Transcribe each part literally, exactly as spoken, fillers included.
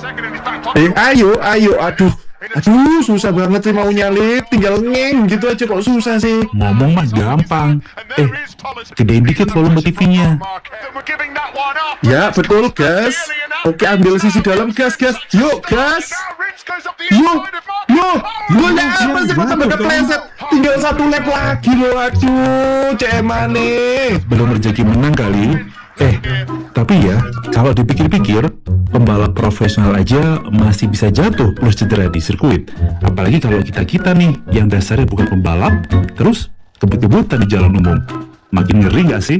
Eh, ayo, ayo, aduh. Aduh, susah banget sih mau nyalip. Tinggal ngeng gitu aja kok susah sih. Ngomong mah gampang. Eh, gedein dikit volume T V-nya. Ya, betul, gas. Oke, ambil sisi dalam, gas, gas. Yuk, gas. Yuk, yuk. Yuk, ya apa sih kok tambah kepleset? Tinggal satu lap lagi loh, aduh. Ceman nih. Belum rezeki menang kali. Eh, tapi ya, kalau dipikir-pikir, pembalap profesional aja masih bisa jatuh plus cedera di sirkuit. Apalagi kalau kita-kita nih, yang dasarnya bukan pembalap, terus kebut-kebutan di jalan umum. Makin ngeri nggak sih?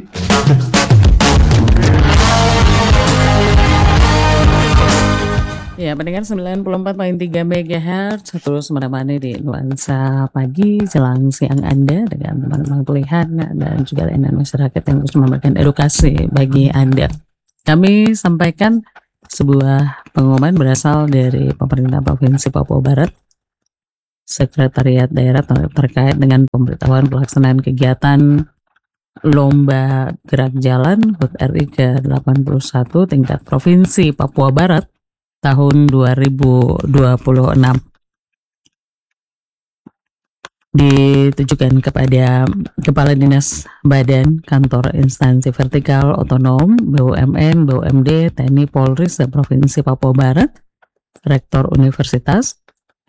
Ya, pendengar sembilan puluh empat koma tiga megahertz terus menemani di nuansa pagi jelang siang Anda dengan teman-teman pilihan dan juga layanan masyarakat yang terus memberikan edukasi bagi Anda. Kami sampaikan sebuah pengumuman berasal dari pemerintah Provinsi Papua Barat, Sekretariat Daerah ter- terkait dengan pemberitahuan pelaksanaan kegiatan Lomba Gerak Jalan H U T R I ke delapan puluh satu tingkat Provinsi Papua Barat tahun dua ribu dua puluh enam ditujukan kepada Kepala Dinas Badan Kantor Instansi Vertikal Otonom B U M N, B U M D, T N I, Polri, Provinsi Papua Barat, Rektor Universitas,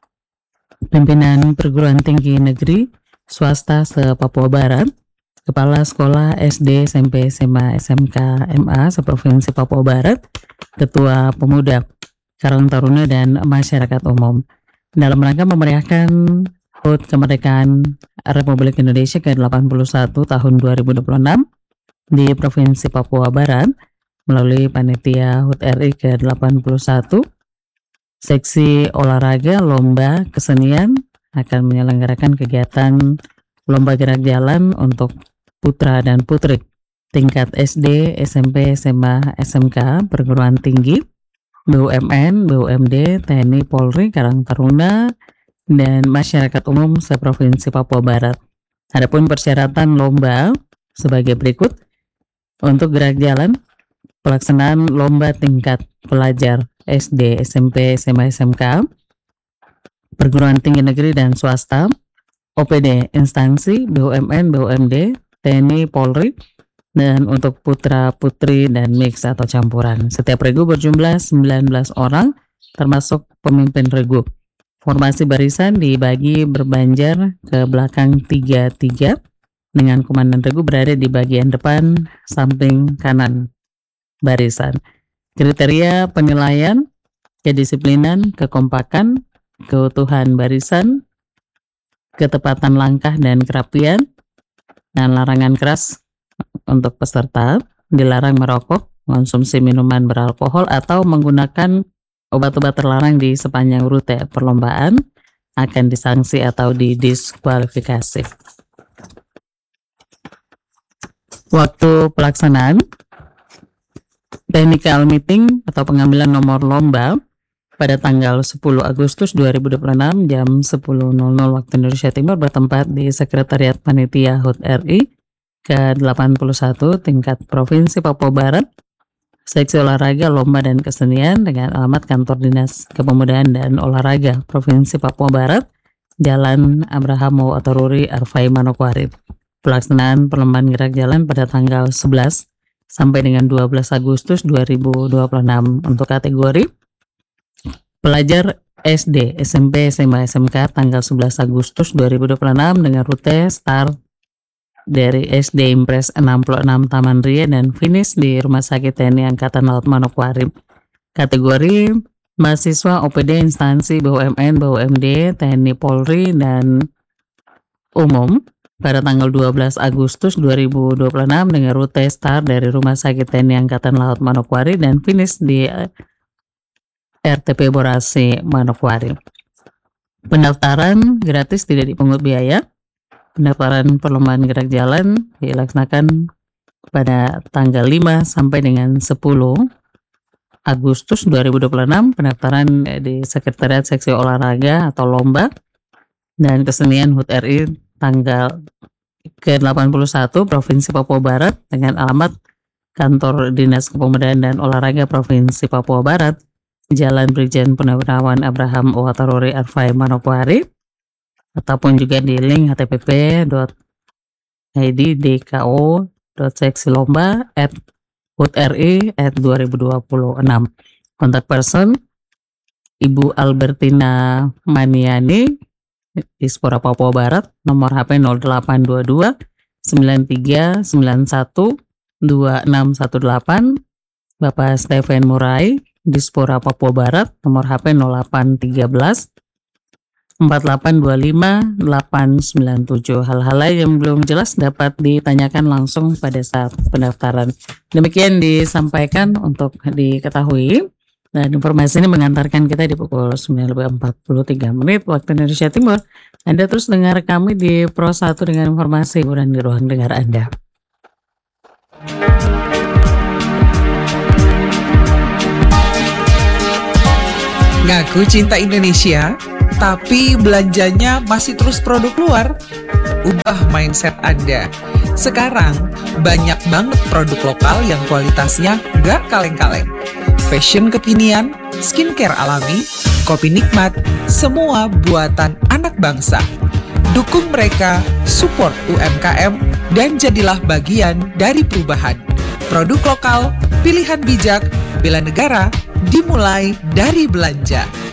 Pimpinan Perguruan Tinggi Negeri Swasta se-Papua Barat, Kepala Sekolah S D, S M P, S M A, S M K, M A se-Provinsi Papua Barat, Ketua Pemuda, Karang Taruna dan masyarakat umum dalam rangka memeriahkan H U T Kemerdekaan Republik Indonesia ke delapan puluh satu tahun dua ribu dua puluh enam di Provinsi Papua Barat melalui panitia H U T R I ke delapan puluh satu. Seksi olahraga lomba kesenian akan menyelenggarakan kegiatan lomba gerak jalan untuk putra dan putri tingkat S D, S M P, S M A, S M K, perguruan tinggi, B U M N, B U M D, T N I, Polri, Karang Taruna, dan masyarakat umum se-Provinsi Papua Barat. Adapun persyaratan lomba sebagai berikut. Untuk gerak jalan, pelaksanaan lomba tingkat pelajar S D, S M P, S M A, S M K, perguruan tinggi negeri dan swasta, O P D instansi, B U M N, B U M D, T N I, Polri, dan untuk putra-putri dan mix atau campuran. Setiap regu berjumlah sembilan belas orang, termasuk pemimpin regu. Formasi barisan dibagi berbanjar ke belakang tiga tiga, dengan komandan regu berada di bagian depan samping kanan barisan. Kriteria penilaian, kedisiplinan, kekompakan, keutuhan barisan, ketepatan langkah dan kerapian, dan larangan keras untuk peserta, dilarang merokok, konsumsi minuman beralkohol, atau menggunakan obat-obat terlarang di sepanjang rute perlombaan, akan disanksi atau didiskualifikasi. Waktu pelaksanaan, technical meeting atau pengambilan nomor lomba pada tanggal sepuluh Agustus dua ribu dua puluh enam jam sepuluh waktu Indonesia Timur bertempat di Sekretariat Panitia H U T R I ke delapan puluh satu tingkat Provinsi Papua Barat, Seksi Olahraga, Lomba dan Kesenian dengan alamat Kantor Dinas Kepemudaan dan Olahraga Provinsi Papua Barat, Jalan Abraham Watoruri, Arfai, Manokwari. Pelaksanaan perlombaan gerak jalan pada tanggal sebelas sampai dengan dua belas Agustus dua ribu dua puluh enam untuk kategori pelajar S D, S M P, S M A, S M K tanggal sebelas Agustus dua ribu dua puluh enam dengan rute start dari S D Impres enam puluh enam Taman Ria dan finish di Rumah Sakit T N I Angkatan Laut Manokwari. Kategori mahasiswa O P D instansi B U M N, B U M D, T N I, Polri, dan umum pada tanggal dua belas Agustus dua ribu dua puluh enam dengan rute start dari Rumah Sakit T N I Angkatan Laut Manokwari dan finish di R T P Borasi Manokwari. Pendaftaran gratis, tidak dipungut biaya. Pendaftaran perlombaan gerak jalan dilaksanakan pada tanggal lima sampai dengan sepuluh Agustus dua ribu dua puluh enam. Pendaftaran di Sekretariat Seksi Olahraga atau Lomba dan Kesenian H U T R I tanggal ke delapan puluh satu Provinsi Papua Barat dengan alamat Kantor Dinas Kepemudaan dan Olahraga Provinsi Papua Barat, Jalan Brigjen Purnawirawan Abraham Wataruri Arfai Manokwari, ataupun juga di link http.id dko.seksilomba at hutri at dua ribu dua puluh enam. Kontak person Ibu Albertina Maniani, Dispora Papua Barat, nomor H P nol delapan dua dua sembilan tiga sembilan satu dua enam satu delapan. Bapak Stephen Murai, Dispora Papua Barat, nomor H P nol delapan tiga belas empat delapan dua lima delapan sembilan tujuh. Hal-hal lain yang belum jelas dapat ditanyakan langsung pada saat pendaftaran. Demikian disampaikan untuk diketahui. Dan informasi ini mengantarkan kita di pukul sembilan lebih empat puluh tiga menit waktu Indonesia Timur. Anda terus dengar kami di Pro satu dengan informasi hiburan di ruang dengar Anda. Ngaku cinta Indonesia, tapi belanjanya masih terus produk luar? Ubah mindset Anda. Sekarang banyak banget produk lokal yang kualitasnya gak kaleng-kaleng. Fashion kekinian, skincare alami, kopi nikmat, semua buatan anak bangsa. Dukung mereka, support U M K M, dan jadilah bagian dari perubahan. Produk lokal, pilihan bijak, bela negara, dimulai dari belanja.